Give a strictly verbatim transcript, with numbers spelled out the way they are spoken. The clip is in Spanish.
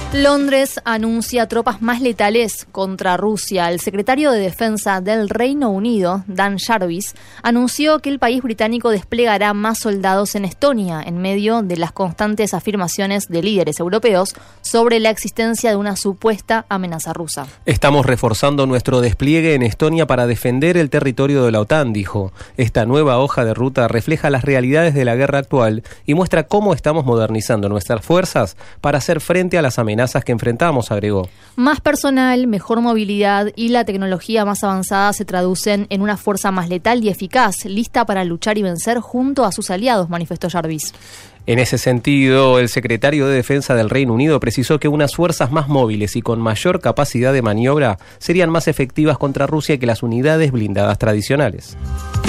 Londres anuncia tropas más letales contra Rusia. El secretario de Defensa del Reino Unido, Dan Jarvis, anunció que el país británico desplegará más soldados en Estonia, en medio de las constantes afirmaciones de líderes europeos sobre la existencia de una supuesta amenaza rusa. Estamos reforzando nuestro despliegue en Estonia para defender el territorio de la OTAN, dijo. Esta nueva hoja de ruta refleja las realidades de la guerra actual y muestra cómo estamos modernizando nuestras fuerzas para hacer frente a las amenazas que enfrentamos, agregó. Más personal, mejor movilidad y la tecnología más avanzada se traducen en una fuerza más letal y eficaz, lista para luchar y vencer junto a sus aliados, manifestó Jarvis. En ese sentido, el secretario de Defensa del Reino Unido precisó que unas fuerzas más móviles y con mayor capacidad de maniobra serían más efectivas contra Rusia que las unidades blindadas tradicionales.